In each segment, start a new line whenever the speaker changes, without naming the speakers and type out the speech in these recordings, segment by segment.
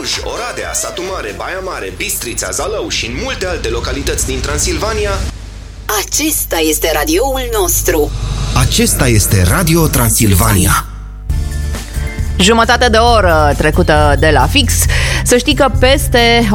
Cluj, Oradea, Satu Mare, Baia Mare, Bistrița, Zalău și în multe alte localități din Transilvania.
Acesta este radioul nostru.
Acesta este Radio Transilvania.
Jumătate de oră trecută de la fix. Să știi că peste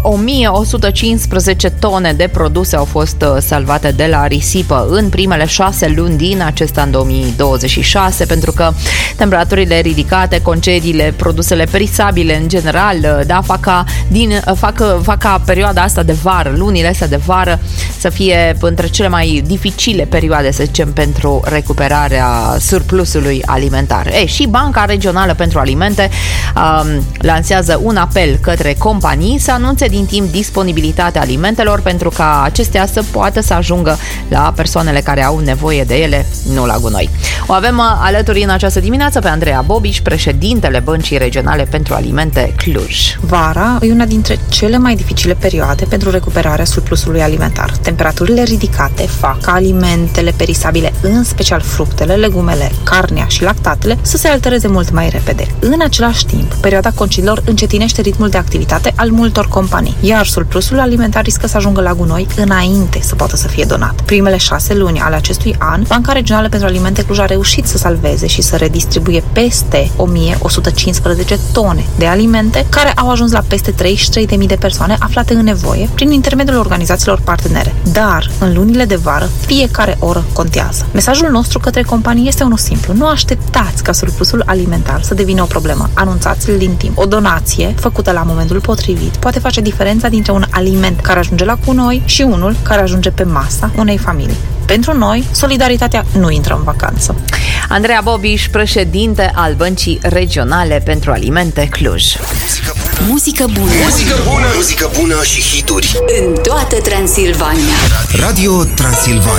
1115 tone de produse au fost salvate de la risipă în primele 6 luni din acest an 2026, pentru că temperaturile ridicate, concediile, produsele perisabile în general, da, fac ca perioada asta de vară, lunile astea de vară, să fie între cele mai dificile perioade, să zicem, pentru recuperarea surplusului alimentar. Și Banca Regională pentru Alimente lansează un apel către companii să anunțe din timp disponibilitatea alimentelor pentru ca acestea să poată să ajungă la persoanele care au nevoie de ele, nu la gunoi. O avem alături în această dimineață pe Andreea Bobiș, președintele Băncii Regionale pentru Alimente Cluj.
Vara e una dintre cele mai dificile perioade pentru recuperarea surplusului alimentar. Temperaturile ridicate fac ca alimentele perisabile, în special fructele, legumele, carnea și lactatele, să se altereze mult mai repede. În același timp, perioada concediilor încetinește ritmul de activitate al multor companii, iar surplusul alimentar riscă să ajungă la gunoi înainte să poată să fie donat. Primele 6 luni ale acestui an, Banca Regională pentru Alimente Cluj a reușit să salveze și să redistribuie peste 1115 tone de alimente care au ajuns la peste 33.000 de persoane aflate în nevoie prin intermediul organizațiilor partenere. Dar, în lunile de vară, fiecare oră contează. Mesajul nostru către companii este unul simplu. Nu așteptați ca surplusul alimentar să devină o problemă. Anunțați-l din timp. O donație făcută la momentul potrivit poate face diferența dintre un aliment care ajunge la gunoi și unul care ajunge pe masa unei familii. Pentru noi, solidaritatea nu intră în vacanță.
Andreea Bobiș, președinte al Băncii Regionale pentru Alimente Cluj.
Muzică bună.
Muzică bună, muzică bună și hituri
în toată Transilvania.
Radio Transilvania.